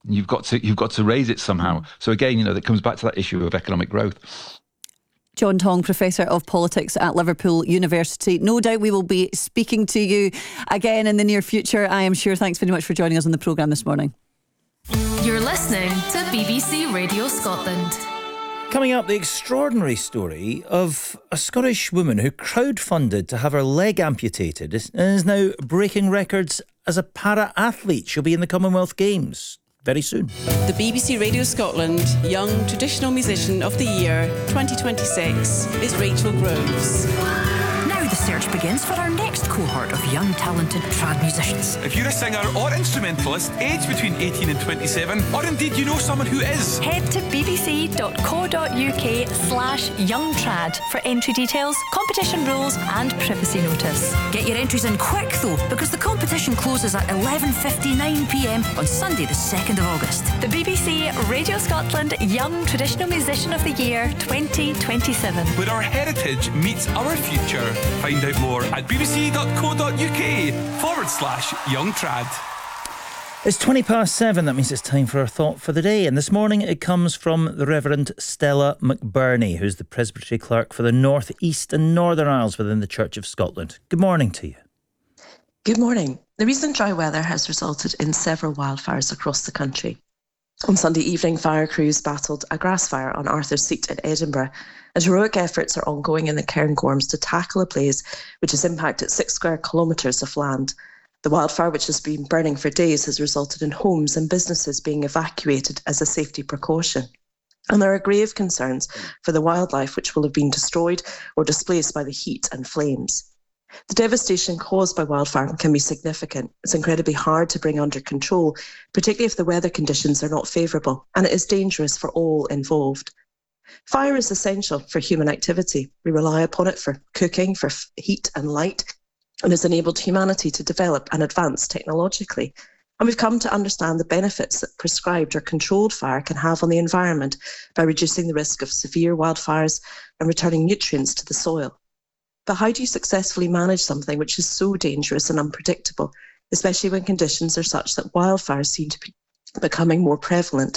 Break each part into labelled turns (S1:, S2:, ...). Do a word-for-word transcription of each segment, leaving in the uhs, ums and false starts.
S1: You've got to you've got to raise it somehow. Mm. So again, you know, that comes back to that issue of economic growth.
S2: John Tong, Professor of Politics at Liverpool University. No doubt we will be speaking to you again in the near future, I am sure. Thanks very much for joining us on the programme this morning.
S3: You're listening to B B C Radio Scotland.
S4: Coming up, the extraordinary story of a Scottish woman who crowdfunded to have her leg amputated and is now breaking records as a para-athlete. She'll be in the Commonwealth Games very soon.
S5: The B B C Radio Scotland Young Traditional Musician of the Year twenty twenty-six is Rachel Groves.
S6: Now the search begins for our next cohort of young talented trad musicians.
S7: If you're a singer or instrumentalist aged between eighteen and twenty-seven, or indeed you know someone who is,
S6: head to bbc.co.uk slash youngtrad for entry details, competition rules and privacy notice. Get your entries in quick though, because the competition closes at eleven fifty-nine p m on Sunday the second of August. The B B C Radio Scotland Young Traditional Musician of the Year twenty twenty-seven.
S7: Where our heritage meets our future. Find out more at bbc.co.uk forward slash youngtrad.
S4: It's twenty past seven. That means it's time for our thought for the day. And this morning it comes from the Reverend Stella McBurney, who's the Presbytery Clerk for the North East and Northern Isles within the Church of Scotland. Good morning to you.
S8: Good morning. The recent dry weather has resulted in several wildfires across the country. On Sunday evening, fire crews battled a grass fire on Arthur's Seat in Edinburgh, and heroic efforts are ongoing in the Cairngorms to tackle a blaze which has impacted six square kilometres of land. The wildfire, which has been burning for days, has resulted in homes and businesses being evacuated as a safety precaution. And there are grave concerns for the wildlife which will have been destroyed or displaced by the heat and flames. The devastation caused by wildfire can be significant. It's incredibly hard to bring under control, particularly if the weather conditions are not favourable, and it is dangerous for all involved. Fire is essential for human activity. We rely upon it for cooking, for heat and light, and has enabled humanity to develop and advance technologically. And we've come to understand the benefits that prescribed or controlled fire can have on the environment by reducing the risk of severe wildfires and returning nutrients to the soil. But how do you successfully manage something which is so dangerous and unpredictable, especially when conditions are such that wildfires seem to be becoming more prevalent?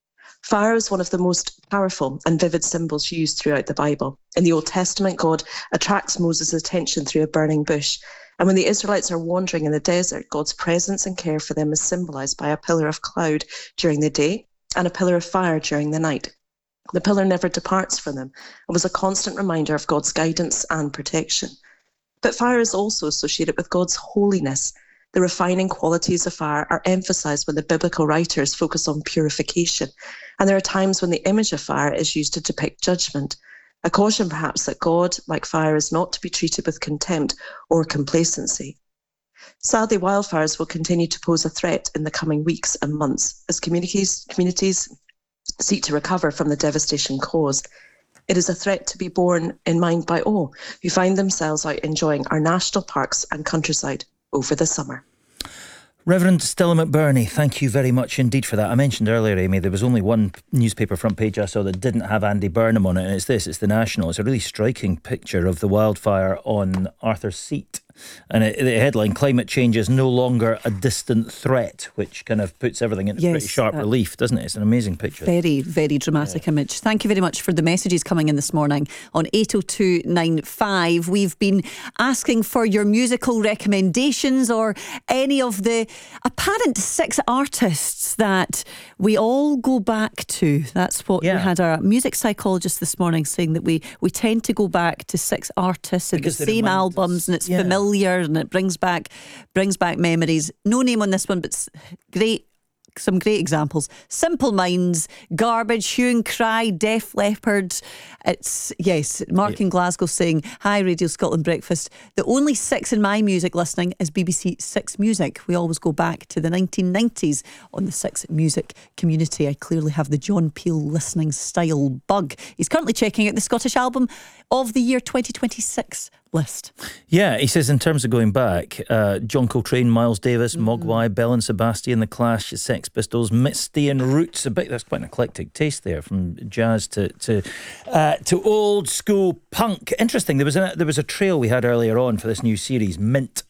S8: Fire is one of the most powerful and vivid symbols used throughout the Bible. In the Old Testament, God attracts Moses' attention through a burning bush. And when the Israelites are wandering in the desert, God's presence and care for them is symbolised by a pillar of cloud during the day and a pillar of fire during the night. The pillar never departs from them and was a constant reminder of God's guidance and protection. But fire is also associated with God's holiness. The refining qualities of fire are emphasised when the biblical writers focus on purification. And there are times when the image of fire is used to depict judgment, a caution perhaps that God, like fire, is not to be treated with contempt or complacency. Sadly, wildfires will continue to pose a threat in the coming weeks and months as communities, communities seek to recover from the devastation caused. It is a threat to be borne in mind by all who find themselves out enjoying our national parks and countryside over the summer.
S4: Reverend Stella McBurney, thank you very much indeed for that. I mentioned earlier, Amy, there was only one newspaper front page I saw that didn't have Andy Burnham on it, and it's this, it's the National. It's a really striking picture of the wildfire on Arthur's Seat. And it, the headline, Climate Change is no longer a distant threat, which kind of puts everything into
S2: yes,
S4: pretty sharp uh, relief, doesn't it? It's an amazing picture.
S2: Very, very dramatic yeah. image. Thank you very much for the messages coming in this morning on eight oh two nine five. We've been asking for your musical recommendations or any of the apparent six artists that we all go back to. That's what yeah. we had our music psychologist this morning saying, that we, we tend to go back to six artists and the same albums us. and it's yeah. familiar. And it brings back brings back memories. No name on this one, but great, some great examples. Simple Minds, Garbage, Hue and Cry, Def Leppard. It's, yes, Mark yeah. in Glasgow saying, hi Radio Scotland Breakfast. The only six in my music listening is B B C Six Music. We always go back to the nineteen nineties on the Six Music community. I clearly have the John Peel listening style bug. He's currently checking out the Scottish album of the year twenty twenty-six list. Yeah, he says in terms of going back, uh, John Coltrane, Miles Davis, mm. Mogwai, Bell and Sebastian, The Clash, Sex Pistols, Misty and Roots. A bit, that's quite an eclectic taste there, from jazz to to uh, to old school punk. Interesting. There was a there was a trail we had earlier on for this new series, Mint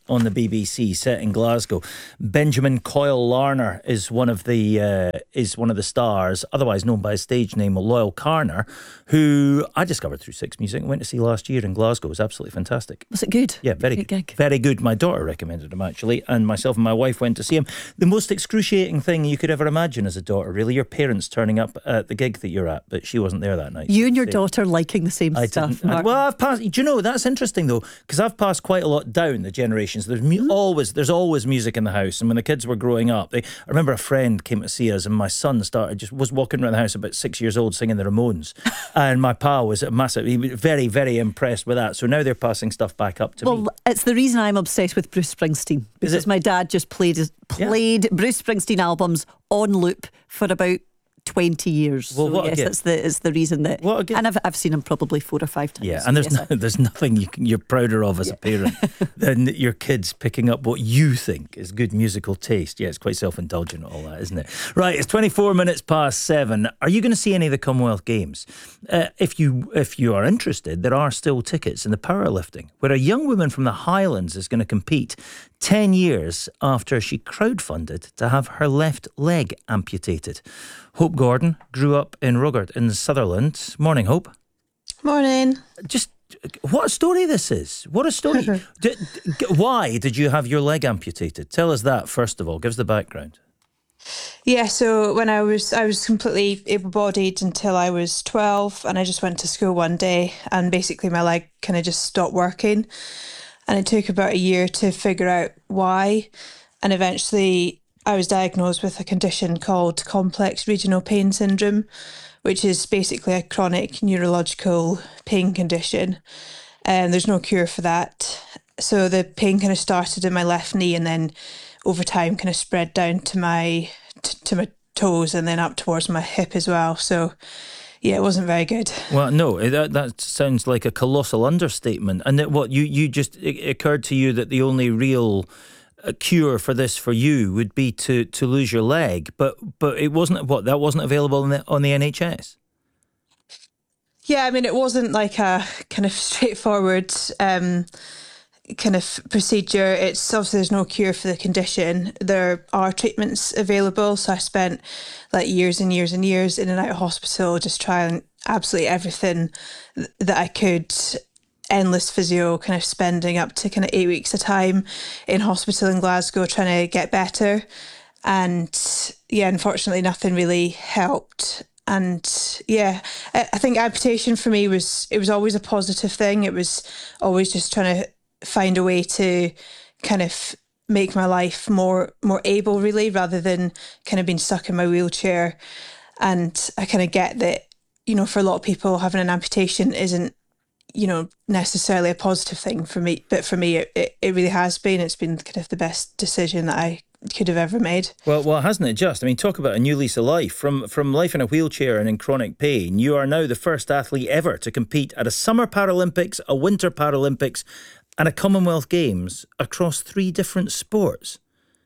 S4: on the B B C, set in Glasgow. Benjamin Coyle Larner is one of the uh, is one of the stars, otherwise known by his stage name Loyal Carner, who I discovered through Six Music and went to see last year in Glasgow. It was absolutely fantastic.
S2: Was it good?
S4: Yeah, very
S2: good.
S4: good. Very good. My daughter recommended him, actually, and myself and my wife went to see him. The most excruciating thing you could ever imagine as a daughter, really, your parents turning up at the gig that you're at, but she wasn't there that night.
S2: You and your daughter liking the same
S4: I
S2: stuff.
S4: didn't. I, well, I've passed. Do you know that's interesting though? Because I've passed quite a lot down the generations. There's mu- mm. always there's always music in the house, and when the kids were growing up, they, I remember a friend came to see us, and my son started just was walking around the house about six years old singing the Ramones, and my pa was a massive, he was very very impressed with that. So now they're passing stuff back up to
S2: well,
S4: me.
S2: Well, it's the reason I'm obsessed with Bruce Springsteen, because my dad just played played yeah. Bruce Springsteen albums on loop for about twenty years.
S4: Well,
S2: so
S4: what
S2: yes,
S4: again?
S2: it's the it's the reason that.
S4: What again?
S2: And I've I've seen him probably four or five times.
S4: Yeah, and there's
S2: yes,
S4: no, there's nothing you can, you're prouder of as yeah. a parent than your kids picking up what you think is good musical taste. Yeah, it's quite self-indulgent, all that, isn't it? Right, it's twenty-four minutes past seven. Are you going to see any of the Commonwealth Games? Uh, if you if you are interested, there are still tickets in the powerlifting, where a young woman from the Highlands is going to compete ten years after she crowdfunded to have her left leg amputated. Hope Gordon grew up in Rogart in Sutherland. Morning, Hope.
S9: Morning.
S4: Just what a story this is. What a story. d- d- why did you have your leg amputated? Tell us that, first of all. Give us the background.
S9: Yeah, so when I was I was completely able-bodied until I was twelve, and I just went to school one day, and basically my leg kind of just stopped working. And it took about a year to figure out why. And eventually I was diagnosed with a condition called complex regional pain syndrome, which is basically a chronic neurological pain condition. And there's no cure for that. So the pain kind of started in my left knee, and then over time kind of spread down to my t- to my toes, and then up towards my hip as well. So yeah, it wasn't very good.
S4: Well, no, that that sounds like a colossal understatement. And that what you you just it occurred to you that the only real cure for this for you would be to, to lose your leg, but but it wasn't what that wasn't available on the, on the N H S.
S9: Yeah, I mean, it wasn't like a kind of straightforward um, kind of procedure. It's obviously there's no cure for the condition. There are treatments available, so I spent like years and years and years in and out of hospital, just trying absolutely everything th- that I could. Endless physio, kind of spending up to kind of eight weeks a time in hospital in Glasgow trying to get better. And yeah, unfortunately nothing really helped. And yeah, I think amputation for me was, it was always a positive thing. It was always just trying to find a way to kind of make my life more, more able really, rather than kind of being stuck in my wheelchair. And I kind of get that, you know, for a lot of people having an amputation isn't, you know, necessarily a positive thing for me, but for me, it, it, it really has been. It's been kind of the best decision that I could have ever made.
S4: Well, well, hasn't it just? I mean, talk about a new lease of life. From from life in a wheelchair and in chronic pain, you are now the first athlete ever to compete at a Summer Paralympics, a Winter Paralympics, and a Commonwealth Games across three different sports.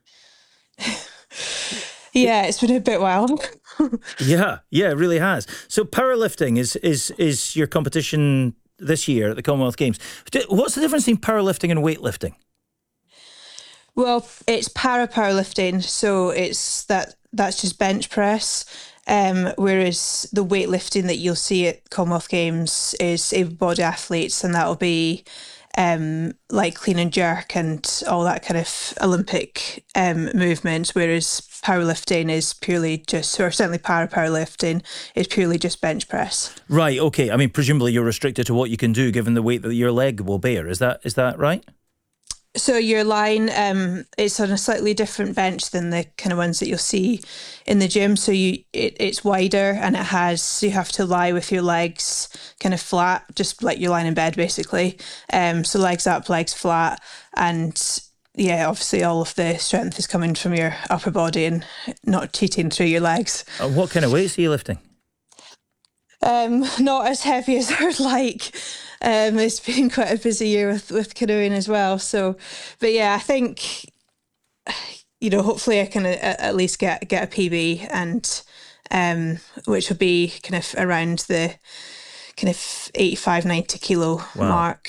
S9: Yeah, it's been a bit wild.
S4: yeah, yeah, it really has. So powerlifting is is is your competition this year at the Commonwealth Games. What's the difference between powerlifting and weightlifting?
S9: Well, it's para powerlifting, so it's that that's just bench press. Um, whereas the weightlifting that you'll see at Commonwealth Games is able-bodied athletes, and that'll be um, like clean and jerk and all that kind of Olympic um, movement. Whereas powerlifting is purely just, or certainly para powerlifting is purely just bench press.
S4: Right. Okay. I mean, presumably you're restricted to what you can do given the weight that your leg will bear. Is that is that right?
S9: So your line, um, it's on a slightly different bench than the kind of ones that you'll see in the gym. So you, it, it's wider, and it has, you have to lie with your legs kind of flat, just like you're lying in bed basically. Um, so legs up, legs flat, and yeah, obviously all of the strength is coming from your upper body and not cheating through your legs.
S4: Uh, what kind of weights are you lifting?
S9: Um, not as heavy as I would like. Um, it's been quite a busy year with, with canoeing as well. So, but yeah, I think, you know, hopefully I can a, at least get get a P B, and um, which will be kind of around the kind of eighty-five, ninety kilo
S4: wow.
S9: mark.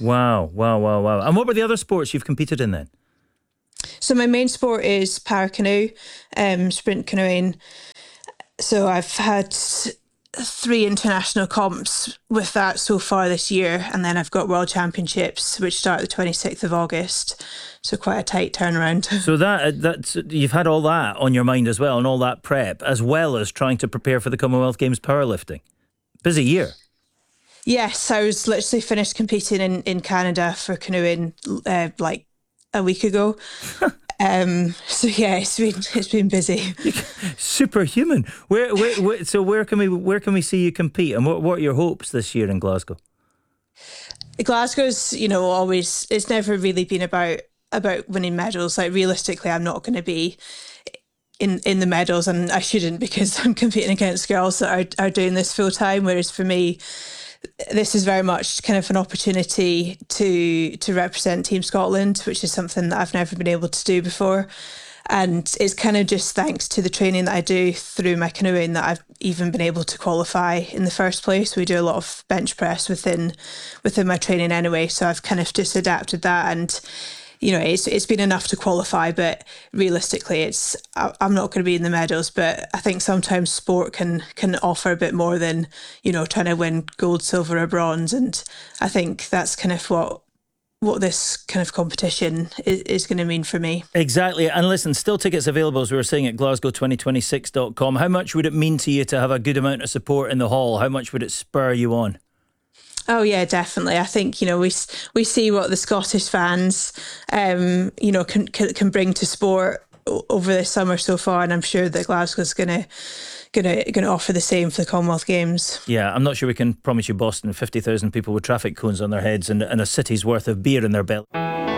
S4: Wow, wow, wow, wow. And what were the other sports you've competed in then?
S9: So my main sport is para canoe, um, sprint canoeing. So I've had three international comps with that so far this year, and then I've got World Championships which start the twenty-sixth of August, so quite a tight turnaround.
S4: So that that's you've had all that on your mind as well, and all that prep, as well as trying to prepare for the Commonwealth Games powerlifting. Busy year.
S9: Yes, I was literally finished competing in, in Canada for canoeing uh, like a week ago. Um, so yeah, it's been it's been busy.
S4: Superhuman. Where, where, where, so where can we where can we see you compete, and what what are your hopes this year in Glasgow?
S9: Glasgow's, you know, always it's never really been about about winning medals. Like realistically, I'm not going to be in in the medals, and I shouldn't, because I'm competing against girls that are are doing this full time. Whereas for me, this is very much kind of an opportunity to to represent Team Scotland, which is something that I've never been able to do before. And it's kind of just thanks to the training that I do through my canoeing that I've even been able to qualify in the first place. We do a lot of bench press within within my training anyway, so I've kind of just adapted that, and you know, it's it's been enough to qualify, but realistically, it's I'm not going to be in the medals. But I think sometimes sport can can offer a bit more than, you know, trying to win gold, silver, or bronze. And I think that's kind of what what this kind of competition is, is going to mean for me.
S4: Exactly. And listen, still tickets available, as we were saying, at glasgow twenty twenty-six dot com. How much would it mean to you to have a good amount of support in the hall? How much would it spur you on?
S9: Oh yeah, definitely. I think, you know, we we see what the Scottish fans, um, you know, can, can can bring to sport over this summer so far, and I'm sure that Glasgow's gonna gonna gonna offer the same for the Commonwealth Games.
S4: Yeah, I'm not sure we can promise you Boston fifty thousand people with traffic cones on their heads and, and a city's worth of beer in their belly.